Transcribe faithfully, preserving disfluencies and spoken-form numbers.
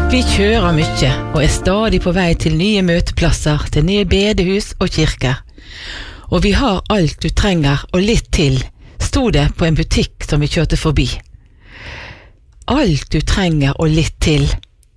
Vi kjører mye og er stadig på vei til nye møteplasser, til nye bedehus og kirker. Og vi har alt du trenger og litt til, stod det på en butikk som vi kjørte forbi. Alt du trenger og litt til,